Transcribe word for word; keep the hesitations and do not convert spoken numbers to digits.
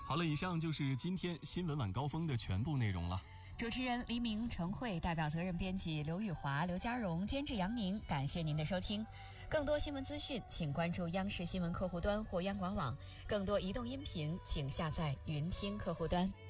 好了，以上就是今天新闻晚高峰的全部内容了。 主持人黎明、陈慧，代表责任编辑刘宇华、刘佳荣，监制杨宁，感谢您的收听。更多新闻资讯，请关注央视新闻客户端或央广网；更多移动音频，请下载云听客户端。